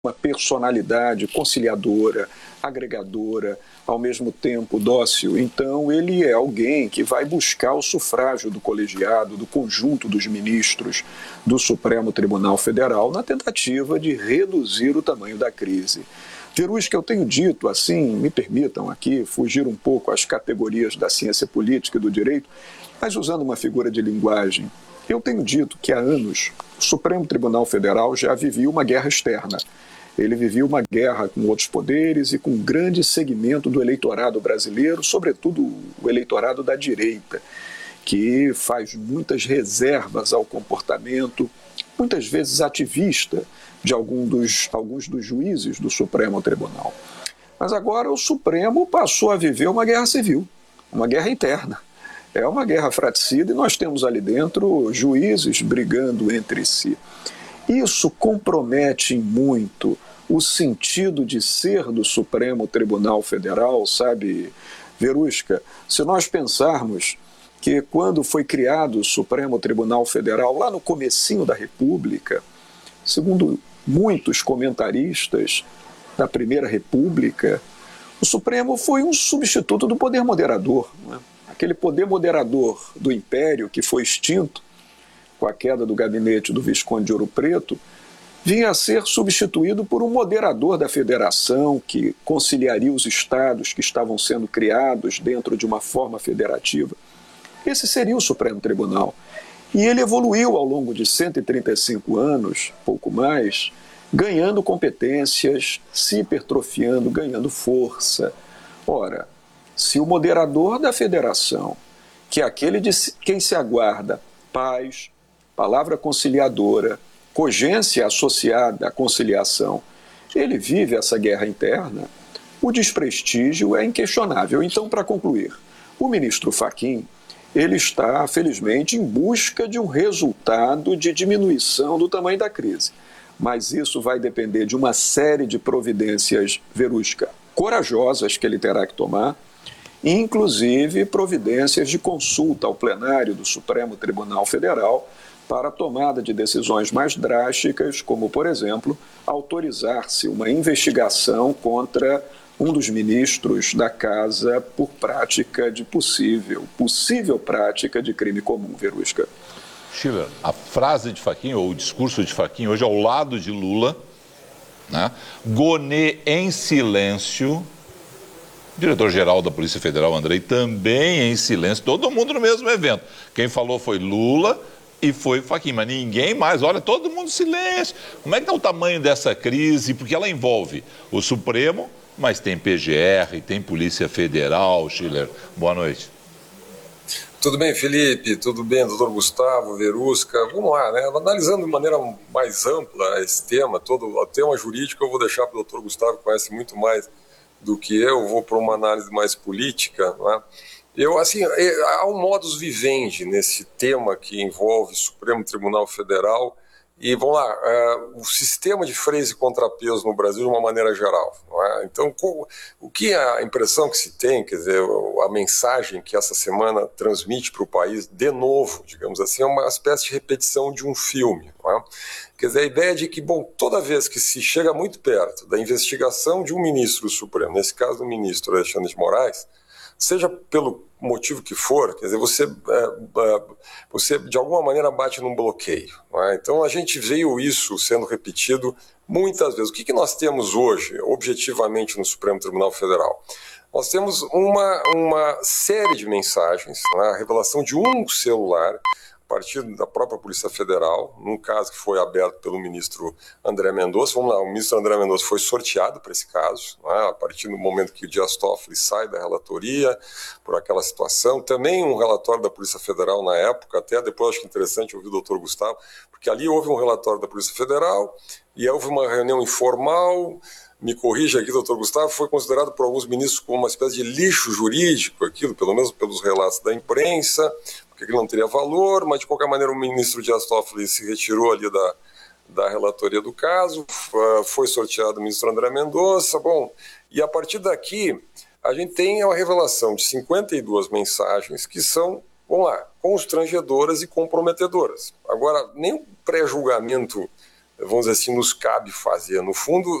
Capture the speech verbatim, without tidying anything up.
uma personalidade conciliadora, agregadora, ao mesmo tempo dócil. Então, ele é alguém que vai buscar o sufrágio do colegiado, do conjunto dos ministros do Supremo Tribunal Federal, na tentativa de reduzir o tamanho da crise. Verusca, eu tenho dito, assim, me permitam aqui fugir um pouco às categorias da ciência política e do direito, mas usando uma figura de linguagem, eu tenho dito que há anos o Supremo Tribunal Federal já vivia uma guerra externa. Ele vivia uma guerra com outros poderes e com um grande segmento do eleitorado brasileiro, sobretudo o eleitorado da direita, que faz muitas reservas ao comportamento, muitas vezes ativista, de algum dos, alguns dos juízes do Supremo Tribunal. Mas agora o Supremo passou a viver uma guerra civil, uma guerra interna. É uma guerra fratricida e nós temos ali dentro juízes brigando entre si. Isso compromete muito o sentido de ser do Supremo Tribunal Federal, sabe, Verusca? Se nós pensarmos que quando foi criado o Supremo Tribunal Federal, lá no comecinho da República, segundo muitos comentaristas da Primeira República, o Supremo foi um substituto do poder moderador, né? Aquele poder moderador do Império que foi extinto com a queda do gabinete do Visconde de Ouro Preto, vinha a ser substituído por um moderador da federação que conciliaria os estados que estavam sendo criados dentro de uma forma federativa. Esse seria o Supremo Tribunal. E ele evoluiu ao longo de cento e trinta e cinco anos, pouco mais, ganhando competências, se hipertrofiando, ganhando força. Ora, se o moderador da federação, que é aquele de quem se aguarda paz, palavra conciliadora, cogência associada à conciliação, ele vive essa guerra interna, o desprestígio é inquestionável. Então, para concluir, o ministro Fachin, ele está, felizmente, em busca de um resultado de diminuição do tamanho da crise. Mas isso vai depender de uma série de providências, Verusca, corajosas que ele terá que tomar, inclusive providências de consulta ao plenário do Supremo Tribunal Federal para a tomada de decisões mais drásticas, como, por exemplo, autorizar-se uma investigação contra um dos ministros da Casa por prática de possível, possível prática de crime comum, Verusca. Schiller, a frase de Fachin, ou o discurso de Fachin, hoje ao lado de Lula, né? Gonê em silêncio, diretor-geral da Polícia Federal, Andrei, também em silêncio, todo mundo no mesmo evento. Quem falou foi Lula e foi Fachin, mas ninguém mais. Olha, todo mundo em silêncio. Como é que está o tamanho dessa crise? Porque ela envolve o Supremo, mas tem P G R, tem Polícia Federal. Schiller, boa noite. Tudo bem, Felipe? Tudo bem, doutor Gustavo, Verusca? Vamos lá, né? Analisando de maneira mais ampla esse tema, todo o tema jurídico, eu vou deixar para o doutor Gustavo, que conhece muito mais do que eu, vou para uma análise mais política, né? Eu, assim, há um modus vivendi nesse tema que envolve Supremo Tribunal Federal e, vamos lá, uh, o sistema de freios e contrapesos no Brasil de uma maneira geral, não é? Então, o, o que a impressão que se tem, quer dizer, a mensagem que essa semana transmite para o país, de novo, digamos assim, é uma espécie de repetição de um filme, não é? Quer dizer, a ideia de que, bom, toda vez que se chega muito perto da investigação de um ministro do Supremo, nesse caso do ministro Alexandre de Moraes, seja pelo motivo que for, quer dizer, você, é, você de alguma maneira bate num bloqueio, não é? Então a gente veio isso sendo repetido muitas vezes. O que, que nós temos hoje, objetivamente, no Supremo Tribunal Federal? Nós temos uma, uma série de mensagens, não é? A revelação de um celular a partir da própria Polícia Federal, num caso que foi aberto pelo ministro André Mendonça. Vamos lá, o ministro André Mendonça foi sorteado para esse caso, né, a partir do momento que o Dias Toffoli sai da relatoria por aquela situação. Também um relatório da Polícia Federal na época, até depois acho que interessante ouvir o doutor Gustavo, porque ali houve um relatório da Polícia Federal e houve uma reunião informal, me corrija aqui, doutor Gustavo, foi considerado por alguns ministros como uma espécie de lixo jurídico, aquilo, pelo menos pelos relatos da imprensa, que não teria valor, mas de qualquer maneira o ministro Dias Toffoli se retirou ali da, da relatoria do caso, foi sorteado o ministro André Mendonça, bom, e a partir daqui a gente tem a revelação de cinquenta e duas mensagens que são, vamos lá, constrangedoras e comprometedoras. Agora, nem o pré-julgamento vamos dizer assim, nos cabe fazer. No fundo,